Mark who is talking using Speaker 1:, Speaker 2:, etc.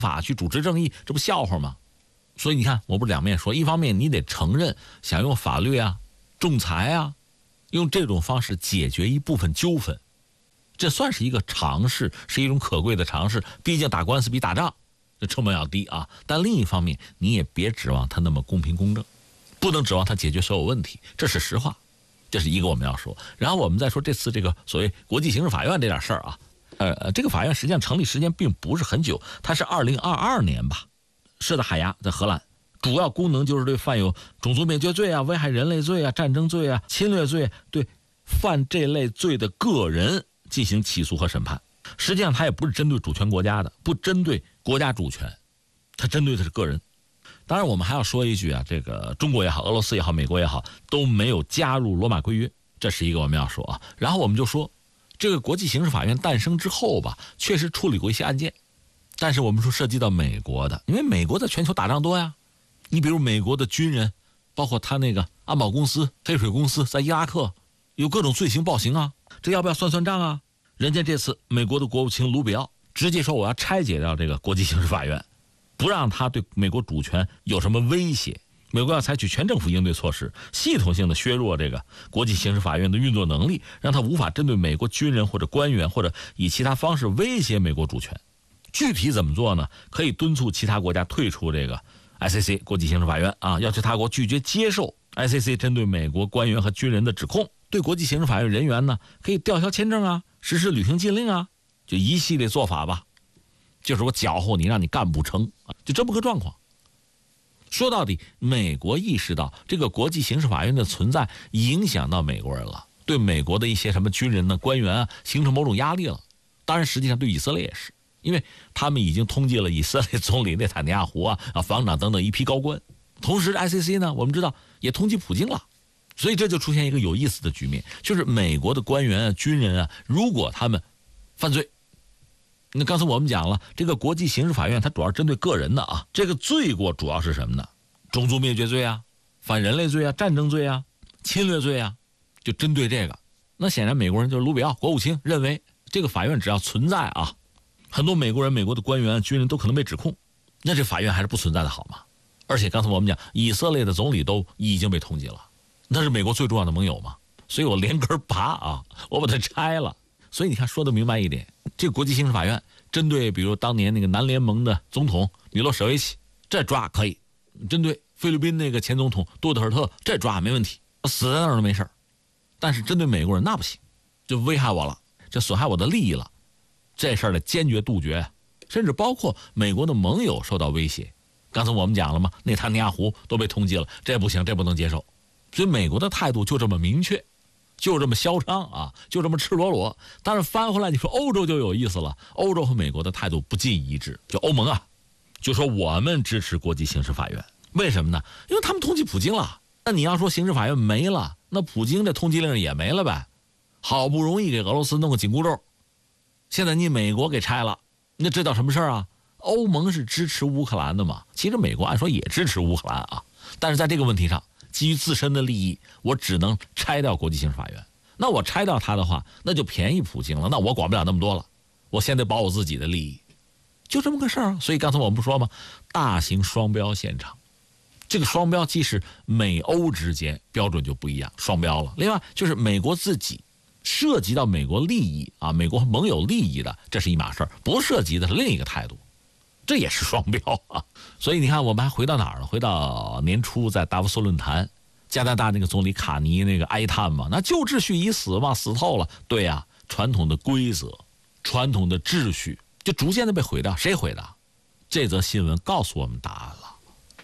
Speaker 1: 法去主持正义，这不笑话吗？所以你看，我不是两面说，一方面你得承认想用法律啊、仲裁啊，用这种方式解决一部分纠纷，这算是一个尝试，是一种可贵的尝试。毕竟打官司比打仗这成本要低啊。但另一方面，你也别指望它那么公平公正，不能指望它解决所有问题，这是实话。这是一个我们要说。然后我们再说这次这个所谓国际刑事法院这点事儿啊。这个法院实际上成立时间并不是很久，它是2022年吧，设在海牙，在荷兰。主要功能就是对犯有种族灭绝罪啊、危害人类罪啊、战争罪啊、侵略罪，对犯这类罪的个人进行起诉和审判。实际上它也不是针对主权国家的，不针对国家主权，它针对的是个人。当然我们还要说一句啊，这个中国也好，俄罗斯也好，美国也好，都没有加入罗马规约，这是一个我们要说啊。然后我们就说这个国际刑事法院诞生之后吧，确实处理过一些案件，但是我们说涉及到美国的，因为美国在全球打仗多呀。你比如美国的军人，包括他那个安保公司、黑水公司在伊拉克有各种罪行暴行啊，这要不要算账啊？人家这次美国的国务卿卢比奥直接说我要拆解掉这个国际刑事法院，不让他对美国主权有什么威胁。美国要采取全政府应对措施，系统性的削弱这个国际刑事法院的运作能力，让他无法针对美国军人或者官员或者以其他方式威胁美国主权。具体怎么做呢？可以敦促其他国家退出这个 ICC 国际刑事法院啊，要求他国拒绝接受 ICC 针对美国官员和军人的指控。对国际刑事法院人员呢，可以吊销签证啊，实施旅行禁令啊，就一系列做法吧。就是我搅和你，让你干不成，就这么个状况。说到底，美国意识到这个国际刑事法院的存在影响到美国人了，对美国的一些什么军人呢、官员啊，形成某种压力了。当然，实际上对以色列也是，因为他们已经通缉了以色列总理内塔尼亚胡啊、防长等等一批高官。同时 ，ICC 呢，我们知道也通缉普京了，所以这就出现一个有意思的局面，就是美国的官员啊、军人啊，如果他们犯罪。那刚才我们讲了，这个国际刑事法院它主要针对个人的啊，这个罪过主要是什么呢？种族灭绝罪啊、反人类罪啊、战争罪啊、侵略罪啊，就针对这个。那显然美国人就是卢比奥国务卿认为，这个法院只要存在啊，很多美国人、美国的官员、军人都可能被指控，那这法院还是不存在的好吗？而且刚才我们讲，以色列的总理都已经被通缉了，那是美国最重要的盟友嘛，所以我连根拔啊，我把它拆了。所以你看，说得明白一点，这个国际刑事法院针对比如当年那个南联盟的总统米洛舍维奇，这抓可以；针对菲律宾那个前总统杜特尔特，这抓没问题，死在那儿都没事。但是针对美国人那不行，就危害我了，这损害我的利益了，这事儿得坚决杜绝。甚至包括美国的盟友受到威胁，刚才我们讲了嘛，内塔尼亚胡都被通缉了，这不行，这不能接受。所以美国的态度就这么明确，就这么嚣张啊，就这么赤裸裸。但是翻回来你说欧洲就有意思了，欧洲和美国的态度不尽一致。就欧盟啊，就说我们支持国际刑事法院，为什么呢？因为他们通缉普京了。那你要说刑事法院没了，那普京这通缉令也没了呗。好不容易给俄罗斯弄个紧箍咒，现在你美国给拆了，那这叫什么事儿啊？欧盟是支持乌克兰的嘛？其实美国按说也支持乌克兰啊，但是在这个问题上，基于自身的利益，我只能拆掉国际刑事法院。那我拆掉它的话，那就便宜普京了，那我管不了那么多了，我现在保我自己的利益，就这么个事儿啊。所以刚才我们不说吗？大型双标现场，这个双标既是美欧之间标准就不一样，双标了。另外就是美国自己涉及到美国利益啊，美国盟友利益的，这是一码事儿，不涉及的是另一个态度，这也是双标啊。所以你看，我们还回到哪儿了？回到年初在达沃斯论坛，加拿大那个总理卡尼那个哀叹嘛，那旧秩序已死嘛，死透了。对呀，传统的规则、传统的秩序就逐渐的被毁掉。谁毁的？这则新闻告诉我们答案了。